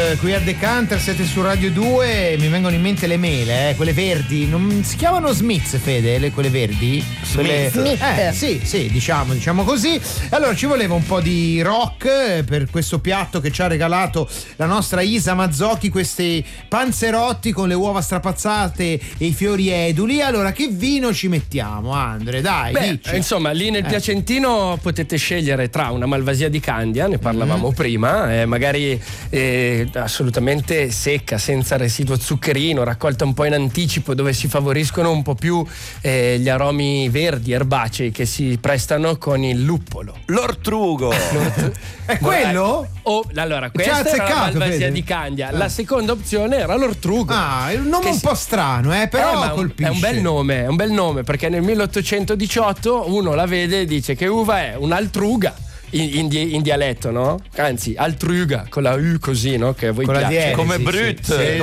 qui a Decanter, siete su Radio 2, mi vengono in mente le mele, quelle verdi, non si chiamano Smith, Fede, quelle verdi? Smith. Sì, diciamo così. Allora ci voleva un po' di rock per questo piatto che ci ha regalato la nostra Isa Mazzocchi, questi panzerotti con le uova strapazzate e i fiori eduli. Allora che vino ci mettiamo, Andre? Dai, dici. Insomma, lì nel Piacentino potete scegliere tra una Malvasia di Candia, ne parlavamo prima, magari assolutamente secca, senza residuo zuccherino, raccolta un po' in anticipo, dove si favoriscono un po' più gli aromi verdi, erbacei, che si prestano con il luppolo. L'ortrugo! È quello? Allora, questa era la Malvasia di Candia. La seconda opzione era l'ortrugo. Ah, è un nome un po' strano, però colpisce. È un bel nome, perché nel 1818 uno la vede e dice che uva è un'altruga. In dialetto, no? Anzi, altruga con la U così, no? Che a voi piace. Dieci, come Brut.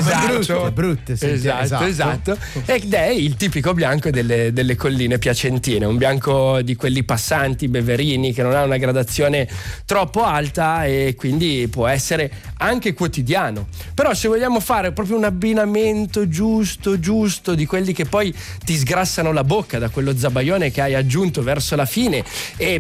Esatto. Ed è il tipico bianco delle colline piacentine, un bianco di quelli passanti, beverini, che non ha una gradazione troppo alta e quindi può essere anche quotidiano. Però se vogliamo fare proprio un abbinamento giusto di quelli che poi ti sgrassano la bocca da quello zabaione che hai aggiunto verso la fine e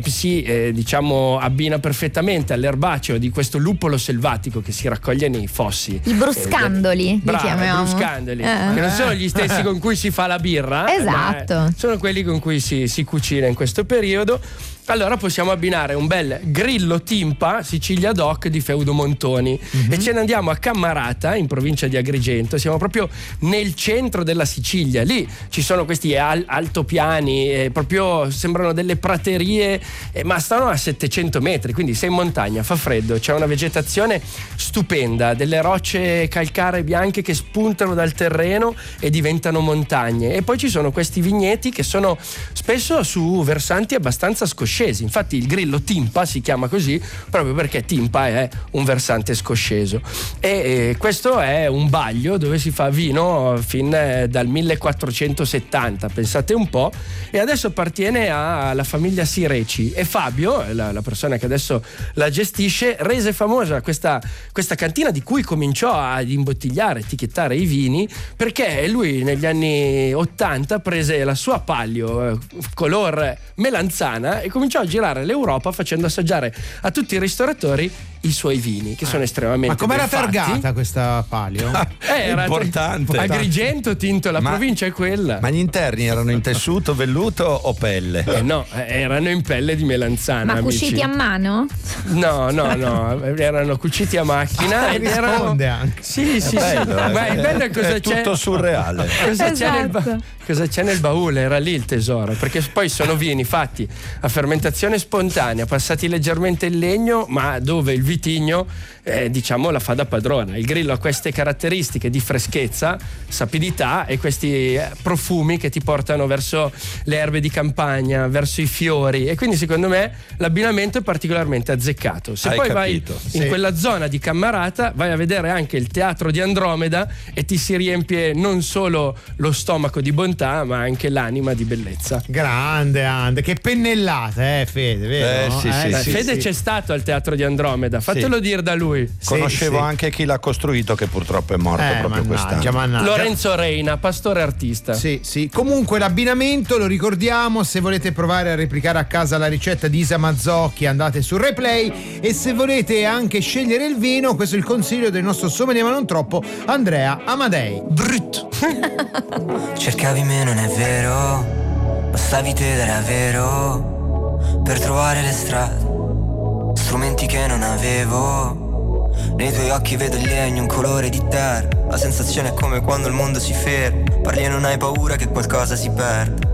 abbina perfettamente all'erbaceo di questo luppolo selvatico che si raccoglie nei fossi. I bruscandoli, li chiamiamo. I bruscandoli, che non sono gli stessi con cui si fa la birra, esatto, sono quelli con cui si cucina in questo periodo. Allora possiamo abbinare un bel grillo Timpa Sicilia Doc di Feudo Montoni e ce ne andiamo a Cammarata, in provincia di Agrigento. Siamo proprio nel centro della Sicilia. Lì ci sono questi altopiani, proprio sembrano delle praterie, ma stanno a 700 metri, quindi sei in montagna, fa freddo, c'è una vegetazione stupenda, delle rocce calcaree bianche che spuntano dal terreno e diventano montagne. E poi ci sono questi vigneti che sono spesso su versanti abbastanza scoscesi. Infatti il grillo Timpa si chiama così proprio perché Timpa è un versante scosceso e questo è un baglio dove si fa vino fin dal 1470, pensate un po', e adesso appartiene alla famiglia Sireci e Fabio, la persona che adesso la gestisce, rese famosa questa cantina di cui cominciò ad imbottigliare, etichettare i vini, perché lui negli anni 80 prese la sua Palio color melanzana e cominciò a girare l'Europa facendo assaggiare a tutti i ristoratori i suoi vini, che sono estremamente ma com'era ben fatti. targata questa Palio? Era importante. Agrigento, Tinto, la provincia è quella. Ma gli interni erano in tessuto, velluto o pelle? No, erano in pelle di melanzana. Ma cuciti a mano? No, erano cuciti a macchina ed risponde erano... anche. Sì. Bello, ma il bello è cosa è c'è. tutto surreale. Cosa c'è nel baule? Era lì il tesoro, perché poi sono vini fatti a fermentazione spontanea, passati leggermente in legno, ma dove il vitigno la fa da padrona. Il grillo ha queste caratteristiche di freschezza, sapidità e questi profumi che ti portano verso le erbe di campagna, verso i fiori, e quindi secondo me l'abbinamento è particolarmente azzeccato. Se poi vai in quella zona di Cammarata vai a vedere anche il teatro di Andromeda e ti si riempie non solo lo stomaco di bontà ma anche l'anima di bellezza. Grande Ande, che pennellata, Fede, vero? Fede c'è stato al teatro di Andromeda, fatelo dire da lui. Conoscevo anche chi l'ha costruito, che purtroppo è morto proprio quest'anno. Lorenzo Reina, pastore artista. Sì. Comunque l'abbinamento lo ricordiamo, se volete provare a replicare a casa la ricetta di Isa Mazzocchi andate su Replay, e se volete anche scegliere il vino, questo è il consiglio del nostro sommelier ma non troppo, Andrea Amadei. Brutto. Cercavi me, non è vero, bastavi te era vero, per trovare le strade, strumenti che non avevo. Nei tuoi occhi vedo il legno, un colore di terra. La sensazione è come quando il mondo si ferma, parli e non hai paura che qualcosa si perde.